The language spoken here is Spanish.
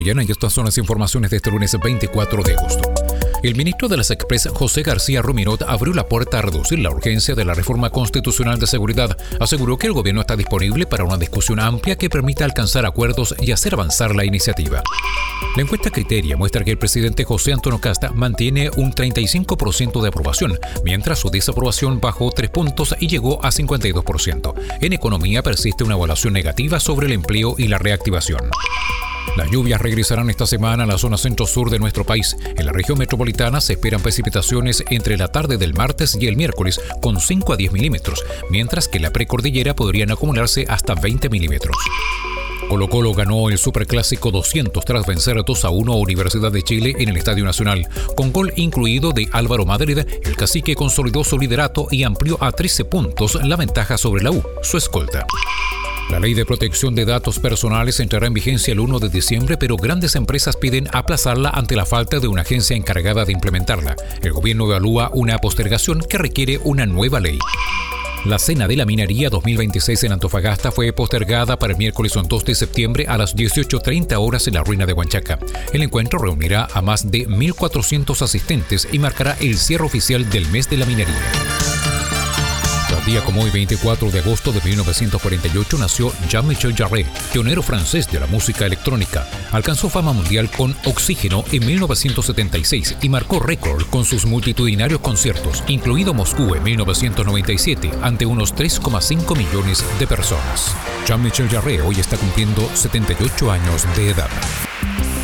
Y estas son las informaciones de este lunes 24 de agosto. El ministro de las Express, José García Ruminot, abrió la puerta a reducir la urgencia de la reforma constitucional de seguridad. Aseguró que el gobierno está disponible para una discusión amplia que permita alcanzar acuerdos y hacer avanzar la iniciativa. La encuesta Criteria muestra que el presidente José Antonio Kast mantiene un 35% de aprobación, mientras su desaprobación bajó 3 puntos y llegó a 52%. En economía persiste una evaluación negativa sobre el empleo y la reactivación. Las lluvias regresarán esta semana a la zona centro-sur de nuestro país. En la región metropolitana se esperan precipitaciones entre la tarde del martes y el miércoles con 5 a 10 milímetros, mientras que en la precordillera podrían acumularse hasta 20 milímetros. Colo-Colo ganó el Superclásico 200 tras vencer 2-1 a Universidad de Chile en el Estadio Nacional. Con gol incluido de Álvaro Madrid, el cacique consolidó su liderato y amplió a 13 puntos la ventaja sobre la U, su escolta. La ley de protección de datos personales entrará en vigencia el 1 de diciembre, pero grandes empresas piden aplazarla ante la falta de una agencia encargada de implementarla. El gobierno evalúa una postergación que requiere una nueva ley. La Cena de la Minería 2026 en Antofagasta fue postergada para el miércoles 2 de septiembre a las 18:30 horas en la ruina de Huanchaca. El encuentro reunirá a más de 1.400 asistentes y marcará el cierre oficial del mes de la minería. Un día como hoy, 24 de agosto de 1948, nació Jean-Michel Jarre, pionero francés de la música electrónica. Alcanzó fama mundial con Oxígeno en 1976 y marcó récord con sus multitudinarios conciertos, incluido Moscú en 1997, ante unos 3,5 millones de personas. Jean-Michel Jarre hoy está cumpliendo 78 años de edad.